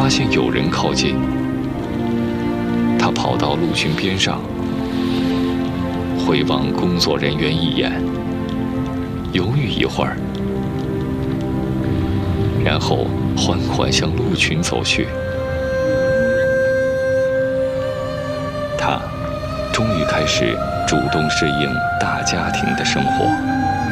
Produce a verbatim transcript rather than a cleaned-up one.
发现有人靠近，他跑到鹿群边上，回望工作人员一眼，犹豫一会儿，然后缓缓向鹿群走去。他终于开始主动适应大家庭的生活。